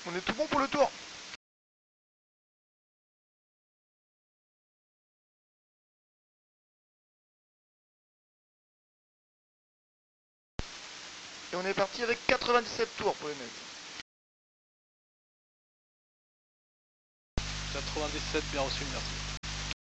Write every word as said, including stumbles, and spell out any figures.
On est tout bon pour le tour. Et on est parti avec quatre-vingt-dix-sept tours pour les mecs. quatre-vingt-dix-sept, bien reçu, merci.